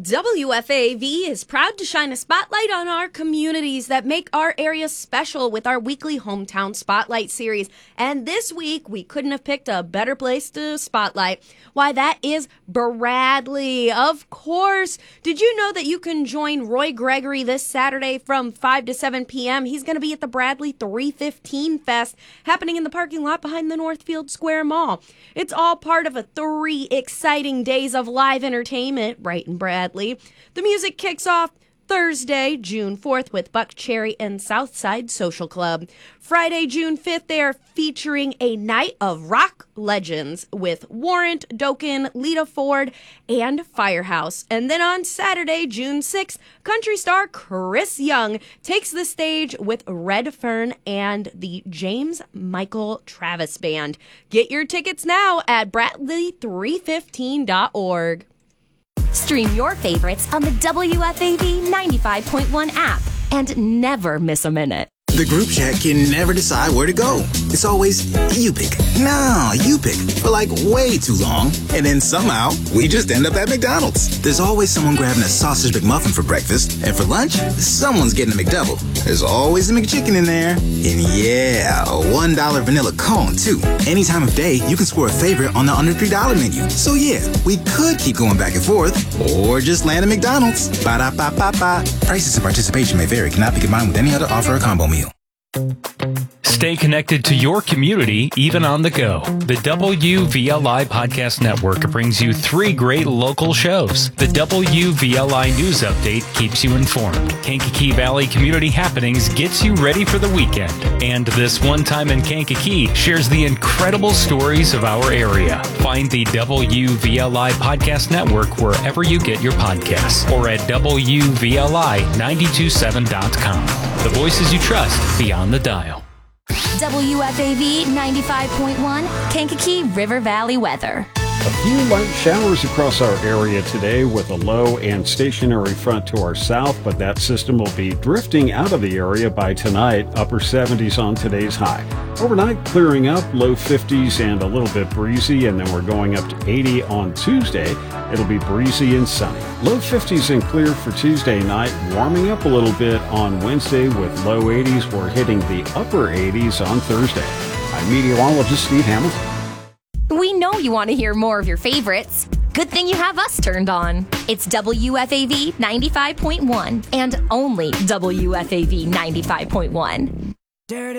WFAV is proud to shine a spotlight on our communities that make our area special with our weekly Hometown Spotlight series. And this week, we couldn't have picked a better place to spotlight. Why, that is Bradley. Of course. Did you know that you can join Roy Gregory this Saturday from 5 to 7 p.m.? He's going to be at the Bradley 315 Fest happening in the parking lot behind the Northfield Square Mall. It's all part of 3 exciting days of live entertainment right in Bradley. The music kicks off Thursday, June 4th with Buck Cherry and Southside Social Club. Friday, June 5th, they are featuring a night of rock legends with Warrant, Dokken, Lita Ford, and Firehouse. And then on Saturday, June 6th, country star Chris Young takes the stage with Redfern and the James Michael Travis Band. Get your tickets now at Bradley315.org. Stream your favorites on the WFAV 95.1 app and never miss a minute. The group chat can never decide where to go. It's always, you pick. No, you pick. For like way too long. And then somehow, we just end up at McDonald's. There's always someone grabbing a sausage McMuffin for breakfast. And for lunch, someone's getting a McDouble. There's always a McChicken in there. And yeah, a $1 vanilla cone, too. Any time of day, you can score a favorite on the under $3 menu. So yeah, we could keep going back and forth. Or just land at McDonald's. Ba-da-ba-ba-ba. Prices and participation may vary. Cannot be combined with any other offer or combo meal. Stay connected to your community, even on the go. The WVLI Podcast Network brings you 3 great local shows. The WVLI News Update keeps you informed. Kankakee Valley Community Happenings gets you ready for the weekend. And This One Time in Kankakee shares the incredible stories of our area. Find the WVLI Podcast Network wherever you get your podcasts or at WVLI927.com. The voices you trust beyond the dial. WFAV 95.1 Kankakee River Valley weather. A few light showers across our area today with a low and stationary front to our south, but that system will be drifting out of the area by tonight, upper 70s on today's high. Overnight, clearing up, low 50s and a little bit breezy, and then we're going up to 80 on Tuesday. It'll be breezy and sunny. Low 50s and clear for Tuesday night, warming up a little bit on Wednesday with low 80s. We're hitting the upper 80s on Thursday. I'm meteorologist Steve Hamilton. We know you want to hear more of your favorites. Good thing you have us turned on. It's WFAV 95.1 and only WFAV 95.1.